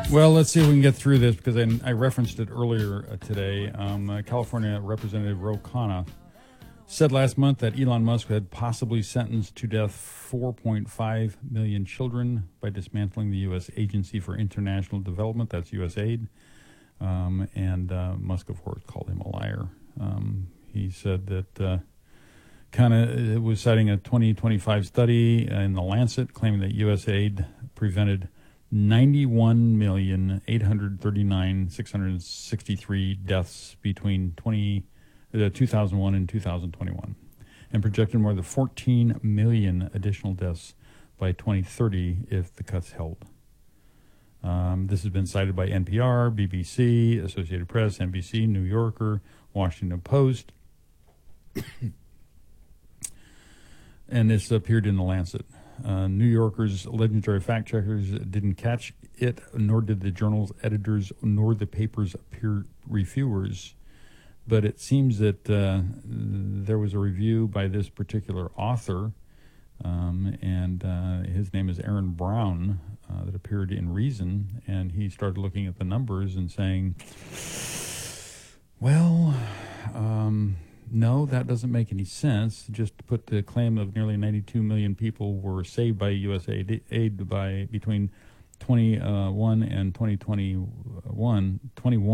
Well, let's see if we can get through this because I referenced it earlier today. California Representative Ro Khanna said last month that Elon Musk had possibly sentenced to death 4.5 million children by dismantling the U.S. Agency for International Development, that's USAID. Musk, of course, called him a liar. He said that Khanna was citing a 2025 study in The Lancet claiming that USAID prevented 91,839,663 deaths between 2001 and 2021, and projected more than 14 million additional deaths by 2030 if the cuts held. This has been cited by NPR, BBC, Associated Press, NBC, New Yorker, Washington Post, and this appeared in The Lancet. New Yorker's legendary fact-checkers didn't catch it, nor did the journal's editors, nor the paper's peer reviewers. But it seems that there was a review by this particular author, and his name is Aaron Brown, that appeared in Reason, and he started looking at the numbers and saying, well, no, that doesn't make any sense. Just to put the claim of nearly 92 million people were saved by USAID by between 2001 and 2001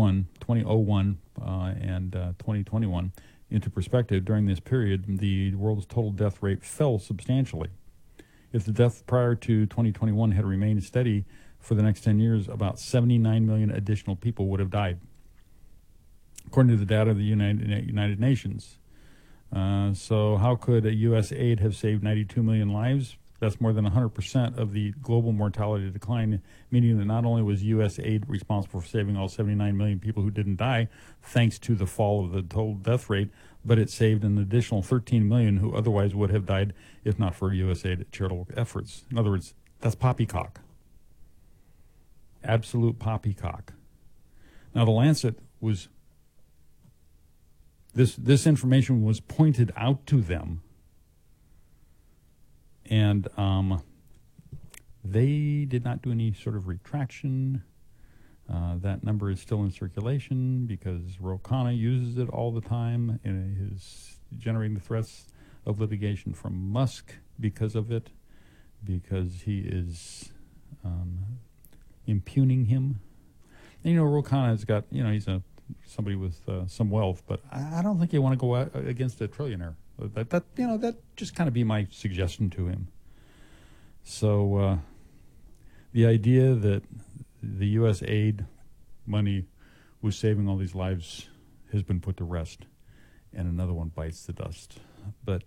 and 2021 into perspective. During this period, the world's total death rate fell substantially. If the death prior to 2021 had remained steady for the next 10 years, about 79 million additional people would have died, according to the data of the United Nations. So how could a U.S. aid have saved 92 million lives? That's more than 100% of the global mortality decline, meaning that not only was U.S. aid responsible for saving all 79 million people who didn't die, thanks to the fall of the total death rate, but it saved an additional 13 million who otherwise would have died if not for U.S. aid charitable efforts. In other words, that's poppycock. Absolute poppycock. Now, The Lancet was... This information was pointed out to them, and they did not do any sort of retraction. That number is still in circulation because Ro Khanna uses it all the time and is generating the threats of litigation from Musk because of it, because he is impugning him. And, Ro Khanna has got, he's somebody with some wealth, but I don't think you want to go against a trillionaire. That just kind of be my suggestion to him. So the idea that the U.S. aid money was saving all these lives has been put to rest, and another one bites the dust. But